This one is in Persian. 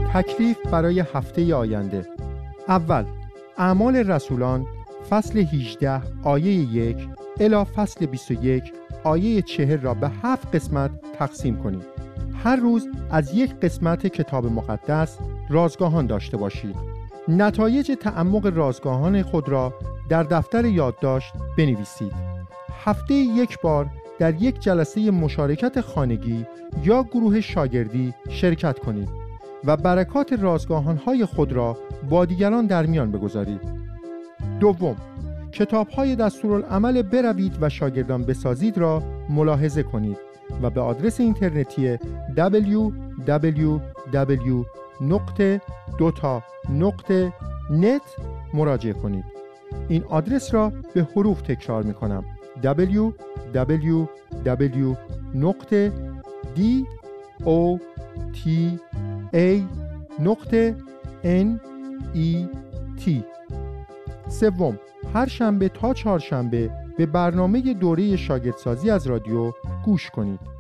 تکلیف برای هفته آینده. اول، اعمال رسولان فصل 18 آیه 1 الی فصل 21 آیه 40 را به 7 قسمت تقسیم کنید. هر روز از یک قسمت کتاب مقدس رازگاهان داشته باشید. نتایج تعمق رازگاهان خود را در دفتر یادداشت بنویسید. هفته یک بار در یک جلسه مشارکت خانگی یا گروه شاگردی شرکت کنید و برکات رازگاهان‌های خود را با دیگران در میان بگذارید. دوم، کتاب‌های دستورالعمل بروید و شاگردان بسازید را ملاحظه کنید و به آدرس اینترنتی www.dota.net مراجعه کنید. این آدرس را به حروف تکرار می‌کنم: www.dota.net. سوم، هر شنبه تا چهارشنبه به برنامه دوره شاگردسازی از رادیو گوش کنید.